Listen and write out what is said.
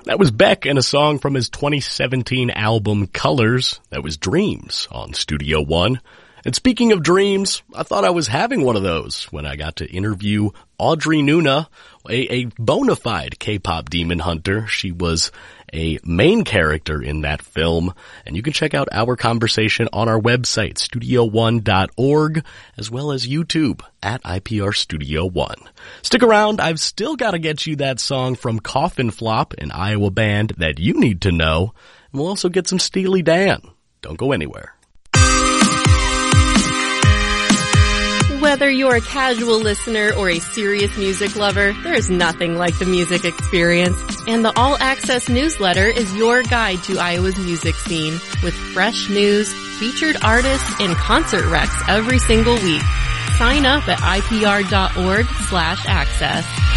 That was Beck and a song from his 2017 album Colors. That was Dreams on Studio One. And speaking of dreams, I thought I was having one of those when I got to interview Audrey Nuna, a bona fide K-pop demon hunter. She was a main character in that film, and you can check out our conversation on our website, studio1.org, as well as YouTube at IPR Studio One. Stick around, I've still got to get you that song from Coffin Flop, an Iowa band that you need to know, and we'll also get some Steely Dan. Don't go anywhere. Whether you're a casual listener or a serious music lover, there's nothing like the music experience. And the All Access newsletter is your guide to Iowa's music scene with fresh news, featured artists, and concert recs every single week. Sign up at ipr.org/access.